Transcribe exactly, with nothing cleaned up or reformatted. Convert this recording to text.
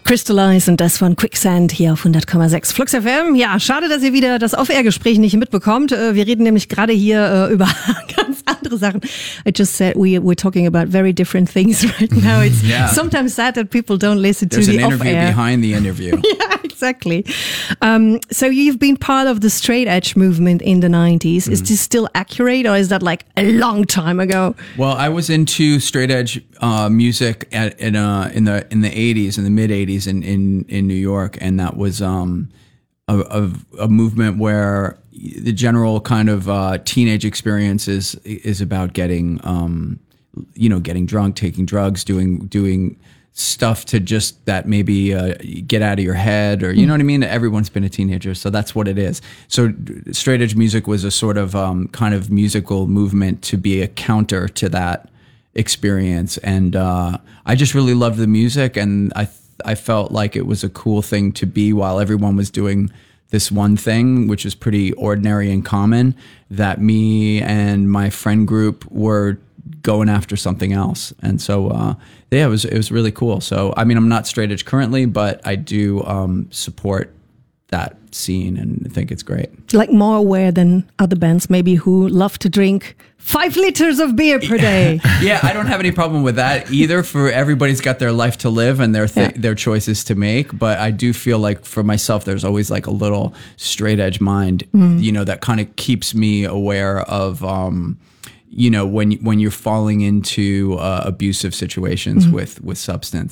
Crystallize und das von Quicksand hier auf hundert Komma sechs Flux F M. Ja, schade, dass ihr wieder das Off-Air-Gespräch nicht mitbekommt. Wir reden nämlich gerade hier über ganz andere Sachen. I just said we we're talking about very different things right now. It's yeah. sometimes sad that people don't listen There's to the off-air. There's an interview behind the interview. Yeah, exactly. Um, so you've been part of the straight edge movement in the nineties. Mm. Is this still accurate, or is that like a long time ago? Well, I was into straight edge uh, music at, in, uh, in the in the eighties, in the mid eighties in, in, in New York, and that was um, a, a, a movement where the general kind of uh, teenage experience is, is about getting, um, you know, getting drunk, taking drugs, doing doing stuff to just that maybe uh, get out of your head, or you know what I mean. Everyone's been a teenager, so that's what it is. So straight edge music was a sort of um, kind of musical movement to be a counter to that experience, and uh, I just really loved the music, and I I felt like it was a cool thing to be while everyone was doing this one thing, which is pretty ordinary and common, that me and my friend group were going after something else. And so, uh, yeah, it was, it was really cool. So, I mean, I'm not straight edge currently, but I do um, support that scene and think it's great. Like more aware than other bands maybe who love to drink five liters of beer per day. Yeah, I don't have any problem with that either. For everybody's got their life to live and their th- yeah. their choices to make. But I do feel like for myself, there's always like a little straight edge mind, mm. you know, that kind of keeps me aware of, um, you know, when when you're falling into uh, abusive situations mm. with with substance.